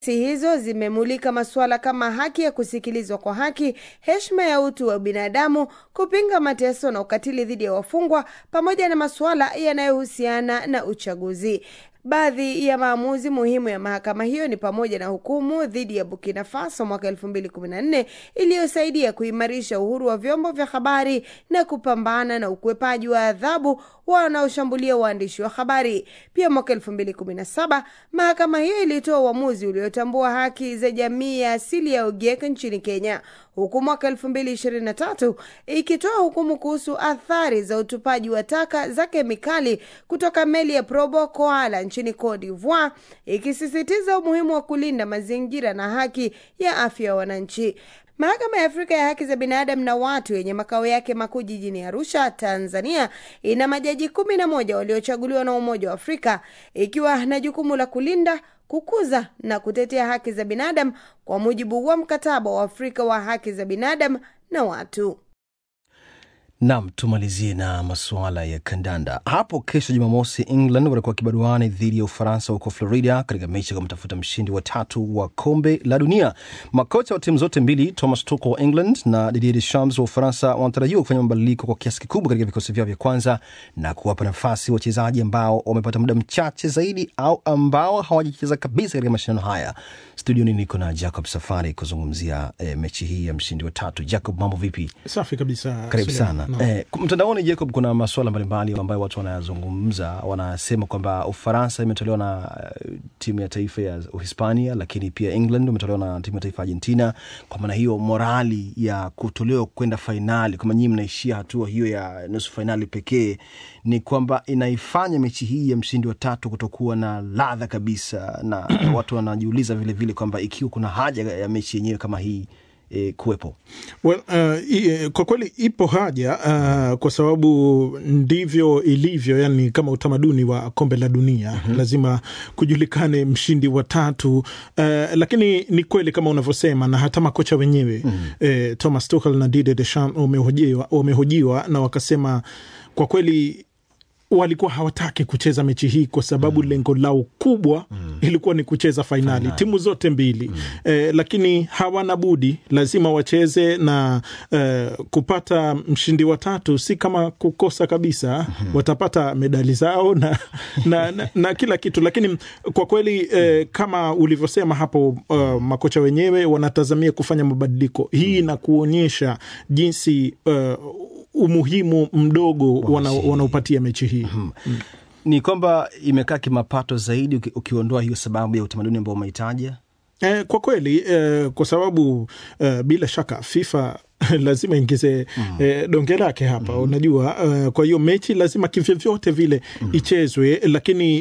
Kesi hizo zimemulika masuala kama haki ya kusikilizwa kwa haki, heshima ya utu wa binadamu, kupinga mateso na ukatili dhidi ya wafungwa, pamoja na masuala yanayohusiana na uchaguzi. Baadhi ya maamuzi muhimu ya mahakama hiyo ni pamoja na hukumu dhidi ya Burkina Faso mwaka 2014 iliyosaidia kuimarisha uhuru wa vyombo vya habari na kupambana na ukwepaji wa adhabu wanaoshambulia waandishi wa habari. Pia mwaka 2017 mahakama hiyo ilitoa uamuzi uliotambua haki za jamii ya asili ya Ogiek nchini Kenya, huku mwaka 2023 ikitoa hukumu kuhusu athari za utupaji wa taka za kemikali kutoka meli ya Probo Koala nchini Cote d'Ivoire, ikisisitiza umuhimu wa kulinda mazingira na haki ya afya ya wananchi. Mahakama ya Afrika ya Haki za Binadamu na Watu yenye makao yake makuu jijini Arusha, Tanzania, ina majaji 11 waliochaguliwa na Umoja wa Afrika, ikiwa na jukumu la kulinda, kukuza na kutetea haki za binadamu kwa mujibu wa mkataba wa Afrika wa haki za binadamu na watu. Naam, tumalizie na masuala ya kandanda. Hapo kesho Jumamosi, England watakuwa kibaruani dhidi ya Ufaransa huko Florida katika mechi ya kumtafuta mshindi wa 3 wa kombe la dunia. Makocha wa timu zote mbili, Thomas Tuchel wa England na Didier Deschamps wa Ufaransa, wanatarajiwa kufanya mabadiliko kwa kiasi kikubwa katika vikosi vyao vya kwanza na kuwapa nafasi wachezaji ambao wamepata muda mchache zaidi au ambao hawajacheza kabisa katika mashindano haya. Studioni niko na Jacob Safari kuzungumzia mechi hii ya mshindi wa 3. Jacob, mambo vipi? Safi kabisa. Karibu sana. Mtandaoni Jacob, kuna masuala mbalimbali ambayo watu wanayazungumza. Wanasema kwamba Ufaransa imetolewa na timu ya taifa ya Uhispania, lakini pia England imetolewa na timu ya taifa ya Argentina. Kwa maana hiyo morali ya kutolewa kwenda finali, kama nyinyi mnaishia hatua hiyo ya nusu finali pekee, ni kwamba inaifanya mechi hii ya mshindi wa 3 kutokuwa na ladha kabisa, na watu wanajiuliza vile vile kwamba ikiwa kuna haja ya mechi yenyewe kama hii kuwepo. Well, kwa kweli ipo haja kwa sababu ndivyo ilivyo, yani kama utamaduni wa kombe la dunia. Lazima kujulikane mshindi wa 3, lakini ni kweli kama unavyosema, na hata makocha wenyewe Thomas Tuchel na Didier Deschamps wamehojiwa na wakasema kwa kweli walikuwa hawataki kucheza mechi hii kwa sababu lengo lao kubwa ilikuwa ni kucheza finali, timu zote mbili. Lakini hawana budi, lazima wacheze, na kupata mshindi wa 3 si kama kukosa kabisa. Watapata medali zao na kila kitu. Lakini kwa kweli kama ulivyosema hapo, makocha wenyewe wanatazamia kufanya mabadiliko hii na kuonyesha jinsi umuhimu mdogo wanaopatia mechi hii. Ni kwamba imekaa kimapato zaidi ukiondoa hiyo sababu ya utamaduni ambao umeitaja. Kwa kweli kwa sababu bila shaka FIFA lazima ingize donge lake hapa. Unajua, kwa hiyo mechi lazima kivyovyote vile ichezwe, lakini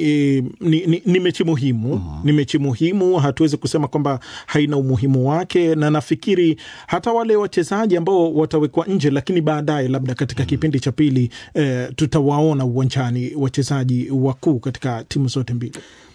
ni mechi muhimu. Ni mechi muhimu, hatuwezi kusema kwamba haina umuhimu wake, na nafikiri hata wale wachezaji ambao watawekwa nje, lakini baadaye labda katika kipindi cha pili tutawaona uwanjani wachezaji wakuu katika timu zote mbili.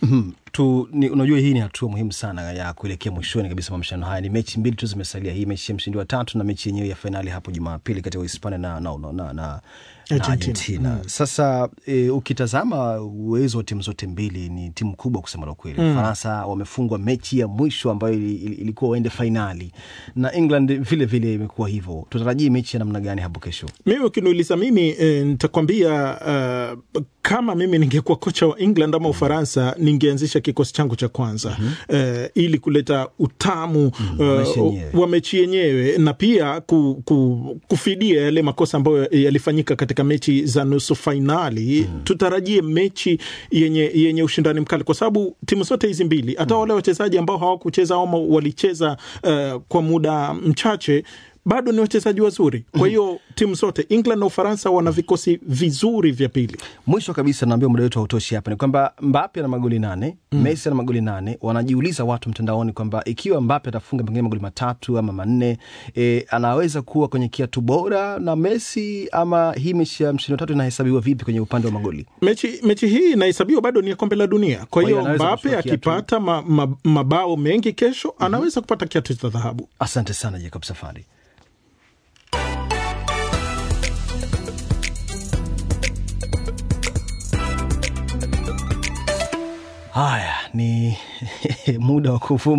Unajua hii ni hatua muhimu sana ya kuelekea mwishoni kabisa mashindano haya. Ni mechi mbili tu zimesalia, hii mechi ya mshindi wa 3 na mechi yenyewe ya finali hapo Jumapili kati ya Hispania na Argentina. Sasa ukitazama uwezo wa timu zote mbili, ni timu kubwa kusema la kweli. Faransa wamefungwa mechi ya mwisho ambayo ilikuwa waende finali, na England vile vile imekuwa hivyo. Tutarajie mechi ya namna gani hapo kesho? Mimi ukiniuliza mimi, nitakwambia kama mimi ningekuwa kocha wa England ama Ufaransa, ningeanzisha kikosi changu cha kwanza ili kuleta utamu wa mechi yenyewe, na pia kufidia yale makosa ambayo yalifanyika katika mechi za nusu finali. Tutarajie mechi yenye ushindani mkali, kwa sababu timu zote hizi mbili, hata wale wachezaji ambao hawakucheza ama walicheza kwa muda mchache, bado ni wachezaji wazuri. Kwa hiyo timu zote England na Ufaransa wana vikosi vizuri vya pili. Mwisho kabisa, naambia muda wetu hautoshi hapa, ni kwamba Mbappe ana magoli 8, Messi ana magoli 8. Wanajiuliza watu mtandaoni kwamba ikiwa Mbappe atafunga pengine magoli 3 ama 4, anaweza kuwa kwenye kiatu bora na Messi, ama hii mechi ya mshindi wa 3 inahesabiwa vipi kwenye upande wa magoli? Mechi hii inahesabiwa bado ni ya kombe la dunia. Kwa hiyo Mbappe akipata mabao mengi kesho, anaweza kupata kiatu cha dhahabu. Asante sana Jacob Safari. Haya ni muda wa kuvuma